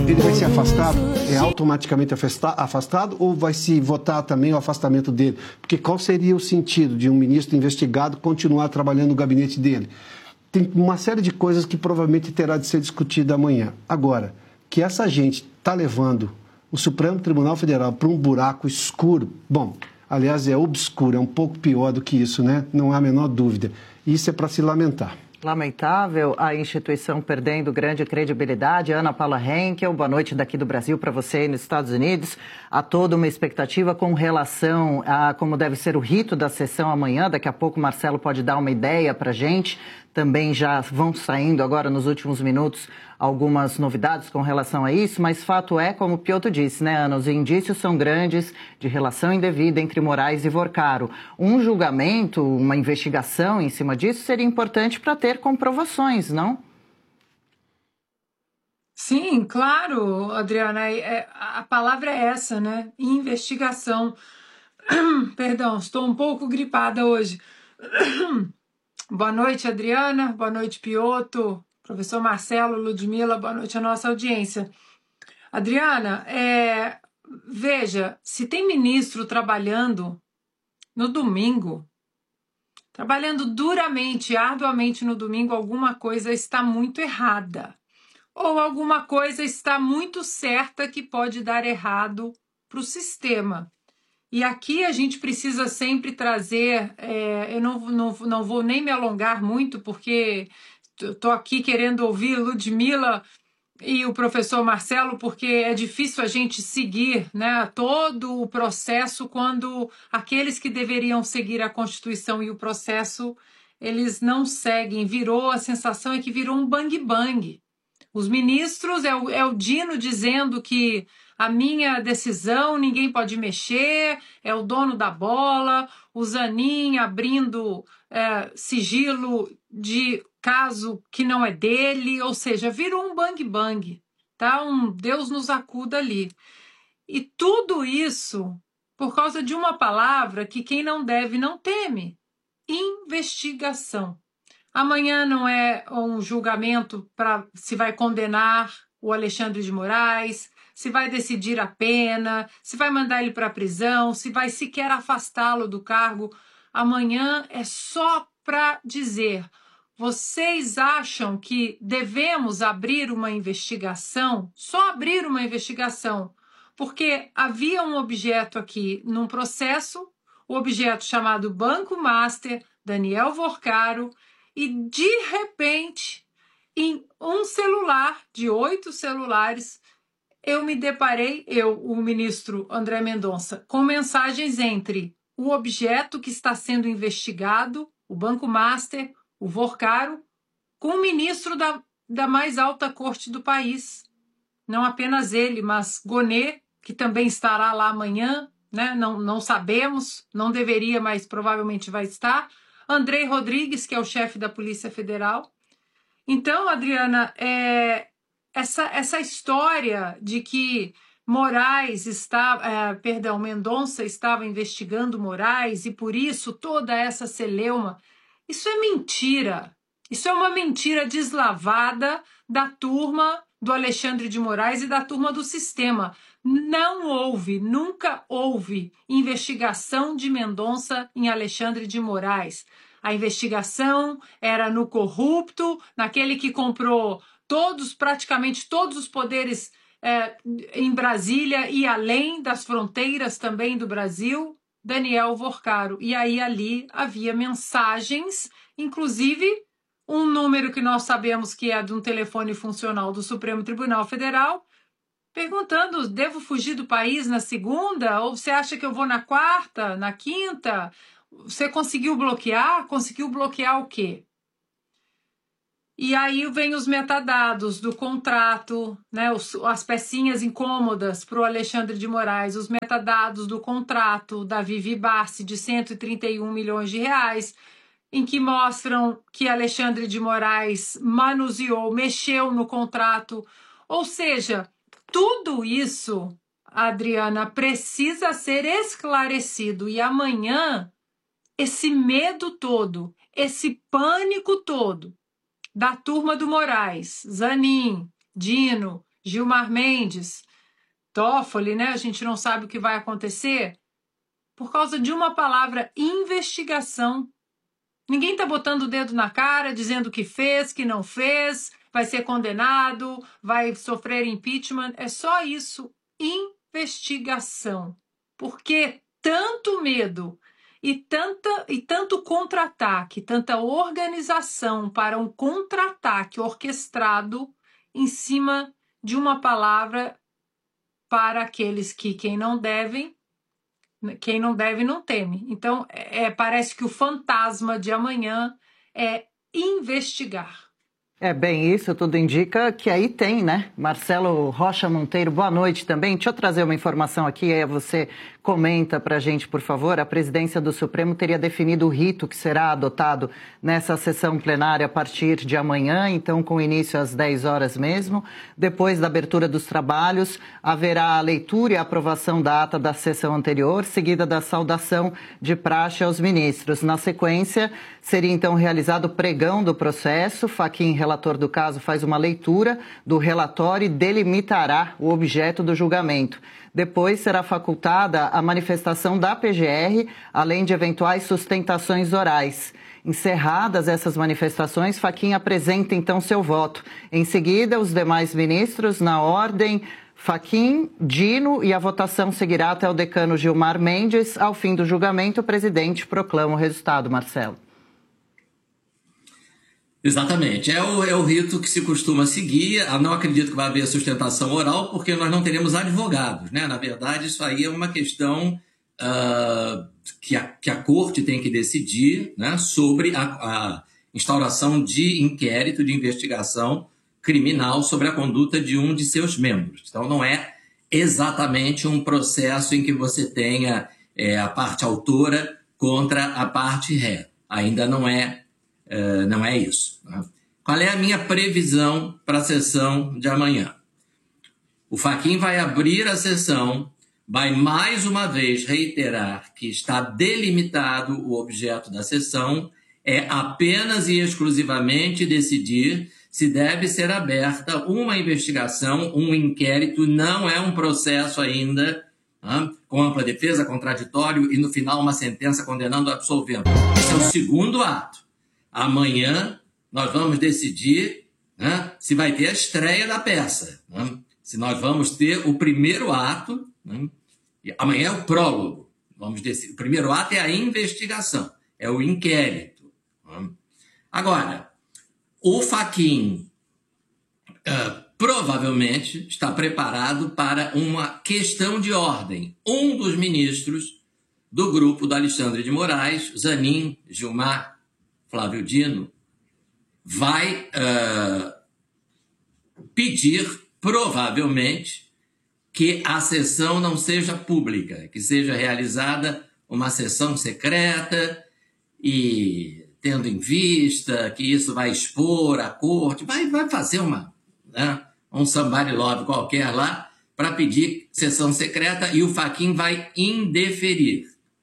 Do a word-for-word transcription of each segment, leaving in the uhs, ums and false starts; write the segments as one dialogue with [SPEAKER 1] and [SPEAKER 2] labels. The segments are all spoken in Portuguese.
[SPEAKER 1] ele vai ser afastado? É automaticamente afastado ou vai se votar também o afastamento dele? Porque qual seria o sentido de um ministro investigado continuar trabalhando no gabinete dele? Tem uma série de coisas que provavelmente terá de ser discutida amanhã. Agora, que essa gente está levando o Supremo Tribunal Federal para um buraco escuro, bom, aliás, é obscuro, é um pouco pior do que isso, né? Não há a menor dúvida. Isso é para se lamentar.
[SPEAKER 2] Lamentável, a instituição perdendo grande credibilidade. Ana Paula Henkel, boa noite daqui do Brasil para você aí nos Estados Unidos. Há toda uma expectativa com relação a como deve ser o rito da sessão amanhã. Daqui a pouco o Marcelo pode dar uma ideia para a gente. Também já vão saindo agora nos últimos minutos algumas novidades com relação a isso, mas fato é, como o Piotr disse, né, Ana, os indícios são grandes de relação indevida entre Moraes e Vorcaro. Um julgamento, uma investigação em cima disso seria importante para ter comprovações, não?
[SPEAKER 3] Sim, claro, Adriana, é, a palavra é essa, né? Investigação. Perdão, estou um pouco gripada hoje. Boa noite, Adriana. Boa noite, Piotr. Professor Marcelo, Ludmila, boa noite à nossa audiência. Adriana, é, veja, se tem ministro trabalhando no domingo, trabalhando duramente, arduamente no domingo, alguma coisa está muito errada. Ou alguma coisa está muito certa que pode dar errado para o sistema. E aqui a gente precisa sempre trazer, é, eu não, não, não vou nem me alongar muito, porque estou aqui querendo ouvir Ludmila e o professor Marcelo, porque é difícil a gente seguir, né, todo o processo quando aqueles que deveriam seguir a Constituição e o processo, eles não seguem. Virou, a sensação é que virou um bang-bang. Os ministros, é o, é o Dino dizendo que a minha decisão ninguém pode mexer, é o dono da bola, o Zanin abrindo é, sigilo de caso que não é dele, ou seja, virou um bang-bang, tá? Um Deus nos acuda ali. E tudo isso por causa de uma palavra que quem não deve não teme: investigação. Amanhã não é um julgamento para se vai condenar o Alexandre de Moraes, se vai decidir a pena, se vai mandar ele para a prisão, se vai sequer afastá-lo do cargo. Amanhã é só para dizer: vocês acham que devemos abrir uma investigação? Só abrir uma investigação, porque havia um objeto aqui num processo, o objeto chamado Banco Master, Daniel Vorcaro, e de repente, em um celular, de oito celulares, eu me deparei, eu, o ministro André Mendonça, com mensagens entre o objeto que está sendo investigado, o Banco Master, o Vorcaro, com o ministro da, da mais alta corte do país. Não apenas ele, mas Gonê, que também estará lá amanhã, né? não, não sabemos, não deveria, mas provavelmente vai estar. Andrei Rodrigues, que é o chefe da Polícia Federal. Então, Adriana, é, essa, essa história de que Moraes estava, é, perdão, Mendonça estava investigando Moraes e por isso toda essa celeuma, isso é mentira. Isso é uma mentira deslavada da turma do Alexandre de Moraes e da turma do sistema. Não houve, nunca houve investigação de Mendonça em Alexandre de Moraes. A investigação era no corrupto, naquele que comprou todos, praticamente todos os poderes é, em Brasília e além das fronteiras também do Brasil, Daniel Vorcaro. E aí ali havia mensagens, inclusive um número que nós sabemos que é de um telefone funcional do Supremo Tribunal Federal, perguntando: devo fugir do país na segunda? Ou você acha que eu vou na quarta, na quinta? Você conseguiu bloquear? Conseguiu bloquear o quê? E aí vem os metadados do contrato, né, os, as pecinhas incômodas para o Alexandre de Moraes, os metadados do contrato da Vivi Barsi de cento e trinta e um milhões de reais, em que mostram que Alexandre de Moraes manuseou, mexeu no contrato. Ou seja, tudo isso, Adriana, precisa ser esclarecido. E amanhã, esse medo todo, esse pânico todo da turma do Moraes, Zanin, Dino, Gilmar Mendes, Toffoli, né? A gente não sabe o que vai acontecer por causa de uma palavra: investigação. Ninguém está botando o dedo na cara, dizendo que fez, que não fez, vai ser condenado, vai sofrer impeachment. É só isso, investigação. Por que tanto medo e, tanta, e tanto contra-ataque, tanta organização para um contra-ataque orquestrado em cima de uma palavra para aqueles que quem não devem, quem não deve não teme. Então, é, parece que o fantasma de amanhã é investigar.
[SPEAKER 2] É bem isso, tudo indica que aí tem, né? Marcelo Rocha Monteiro, boa noite também. Deixa eu trazer uma informação aqui, aí você comenta para a gente, por favor. A presidência do Supremo teria definido o rito que será adotado nessa sessão plenária a partir de amanhã, então com início às dez horas mesmo. Depois da abertura dos trabalhos, haverá a leitura e a aprovação da ata da sessão anterior, seguida da saudação de praxe aos ministros. Na sequência, seria então realizado o pregão do processo. Fachin, relator do caso, faz uma leitura do relatório e delimitará o objeto do julgamento. Depois será facultada a manifestação da P G R, além de eventuais sustentações orais. Encerradas essas manifestações, Fachin apresenta então seu voto. Em seguida, os demais ministros, na ordem Fachin, Dino, e a votação seguirá até o decano Gilmar Mendes. Ao fim do julgamento, o presidente proclama o resultado. Marcelo.
[SPEAKER 4] Exatamente. É o, é o rito que se costuma seguir. Eu não acredito que vai haver sustentação oral, porque nós não teremos advogados, né? Na verdade, isso aí é uma questão uh, que, a, que a corte tem que decidir, né, sobre a, a instauração de inquérito, de investigação criminal sobre a conduta de um de seus membros. Então, não é exatamente um processo em que você tenha é, a parte autora contra a parte ré. Ainda não é Uh, não é isso. Né? Qual é a minha previsão para a sessão de amanhã? O Fachin vai abrir a sessão, vai mais uma vez reiterar que está delimitado o objeto da sessão, é apenas e exclusivamente decidir se deve ser aberta uma investigação, um inquérito, não é um processo ainda, né, com ampla defesa, contraditório e no final uma sentença condenando ou absolvendo. Esse é o segundo ato. Amanhã nós vamos decidir, né, se vai ter a estreia da peça, né, se nós vamos ter o primeiro ato, né, e amanhã é o prólogo. Vamos decidir. O primeiro ato é a investigação, é o inquérito. Né. Agora, o Fachin uh, provavelmente está preparado para uma questão de ordem. Um dos ministros do grupo do Alexandre de Moraes, Zanin, Gilmar, Flávio Dino, vai uh, pedir, provavelmente, que a sessão não seja pública, que seja realizada uma sessão secreta e tendo em vista que isso vai expor a corte, vai, vai fazer uma, né, um somebody love qualquer lá para pedir sessão secreta e o Fachin vai indeferir.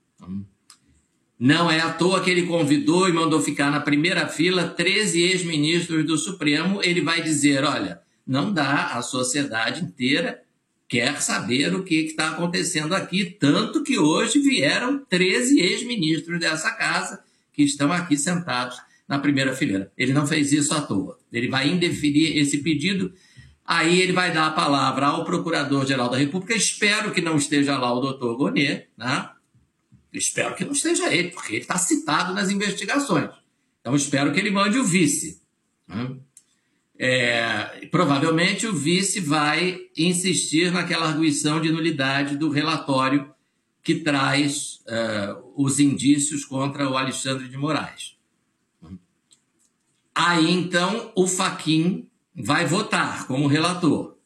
[SPEAKER 4] Não é à toa que ele convidou e mandou ficar na primeira fila treze ex-ministros do Supremo. Ele vai dizer, olha, não dá, a sociedade inteira quer saber o que está acontecendo aqui, tanto que hoje vieram treze ex-ministros dessa casa que estão aqui sentados na primeira fileira. Ele não fez isso à toa. Ele vai indeferir esse pedido, aí ele vai dar a palavra ao Procurador-Geral da República. Espero que não esteja lá o doutor Gonê, né? Espero que não esteja ele, porque ele está citado nas investigações. Então, espero que ele mande o vice. Né? É, provavelmente, o vice vai insistir naquela arguição de nulidade do relatório que traz uh, os indícios contra o Alexandre de Moraes. Aí, então, o Fachin vai votar como relator.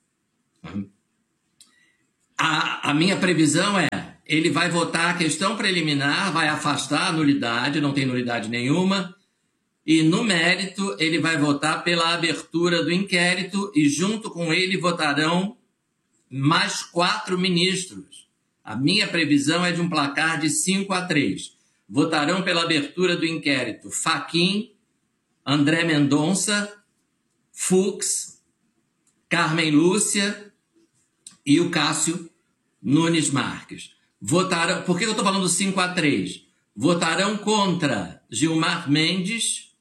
[SPEAKER 4] A, a minha previsão é ele vai votar a questão preliminar, vai afastar a nulidade, não tem nulidade nenhuma, e no mérito ele vai votar pela abertura do inquérito e junto com ele votarão mais quatro ministros. A minha previsão é de um placar de cinco a três. Votarão pela abertura do inquérito Fachin, André Mendonça, Fux, Carmen Lúcia e o Cássio Nunes Marques. Votarão, por que eu estou falando cinco a três? Votarão contra Gilmar Mendes,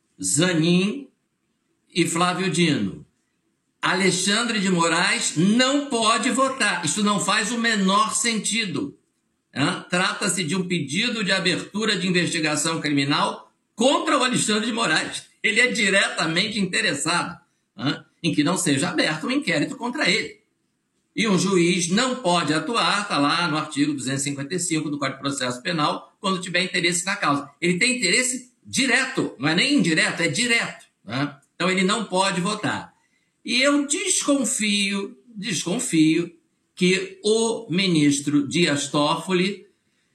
[SPEAKER 4] Zanin e Flávio Dino. Alexandre de Moraes não pode votar. Isso não faz o menor sentido. Trata-se de um pedido de abertura de investigação criminal contra o Alexandre de Moraes. Ele é diretamente interessado hein, em que não seja aberto um inquérito contra ele. E um juiz não pode atuar, está lá no artigo duzentos e cinquenta e cinco do Código de Processo Penal, quando tiver interesse na causa. Ele tem interesse direto, não é nem indireto, é direto. Né? Então ele não pode votar. E eu desconfio, desconfio que o ministro Dias Toffoli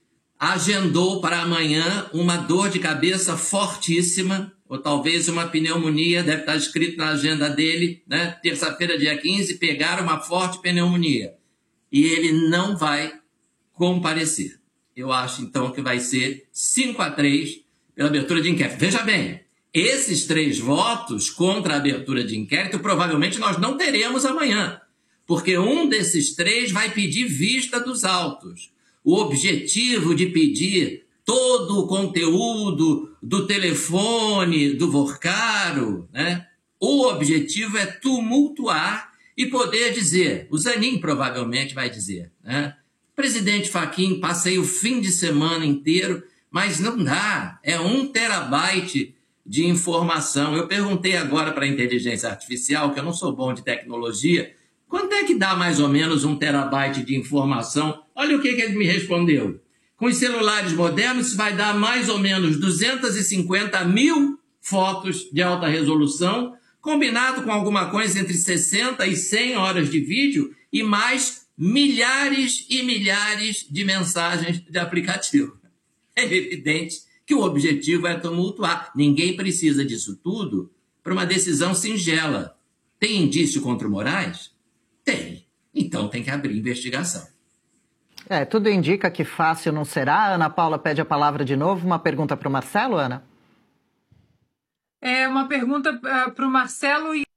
[SPEAKER 4] agendou para amanhã uma dor de cabeça fortíssima, ou talvez uma pneumonia, deve estar escrito na agenda dele, né? Terça-feira, dia quinze, pegar uma forte pneumonia. E ele não vai comparecer. Eu acho, então, que vai ser cinco a três pela abertura de inquérito. Veja bem, esses três votos contra a abertura de inquérito, provavelmente nós não teremos amanhã, porque um desses três vai pedir vista dos autos. O objetivo de pedir todo o conteúdo do telefone do Vorcaro, né? O objetivo é tumultuar e poder dizer, o Zanin provavelmente vai dizer, né? Presidente Fachin, passei o fim de semana inteiro, mas não dá, é um terabyte de informação. Eu perguntei agora para a inteligência artificial, que eu não sou bom de tecnologia, quanto é que dá mais ou menos um terabyte de informação? Olha o que, que ele me respondeu. Com os celulares modernos, isso vai dar mais ou menos duzentas e cinquenta mil fotos de alta resolução, combinado com alguma coisa entre sessenta e cem horas de vídeo e mais milhares e milhares de mensagens de aplicativo. É evidente que o objetivo é tumultuar. Ninguém precisa disso tudo para uma decisão singela. Tem indício contra o Moraes? Tem. Então tem que abrir investigação.
[SPEAKER 2] É, tudo indica que fácil não será. Ana Paula pede a palavra de novo. Uma pergunta para o Marcelo, Ana?
[SPEAKER 3] É uma pergunta uh, para o Marcelo e